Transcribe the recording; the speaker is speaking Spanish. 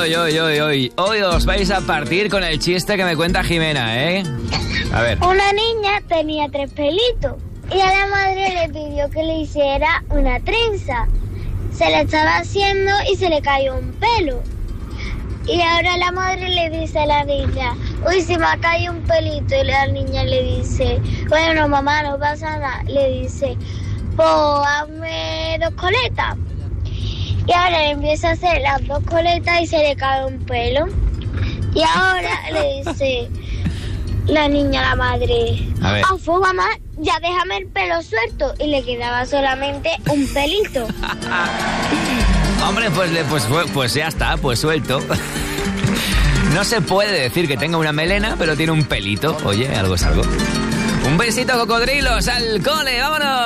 Hoy os vais a partir con el chiste que me cuenta Jimena, ¿eh? A ver. Una niña tenía 3 pelitos y a la madre le pidió que le hiciera una trenza. Se le estaba haciendo y se le cayó un pelo. Y ahora la madre le dice a la niña, uy, se me ha caído un pelito. Y la niña le dice, bueno, mamá, no pasa nada. Le dice, pues hazme 2 coletas. Y ahora le empieza a hacer las 2 coletas y se le cae un pelo. Y ahora le dice la niña a la madre, fue mamá, ya déjame el pelo suelto. Y le quedaba solamente un pelito. Hombre, pues ya está, pues suelto. No se puede decir que tenga una melena, pero tiene un pelito. Oye, algo es algo. Un besito, cocodrilos, al cole, vámonos.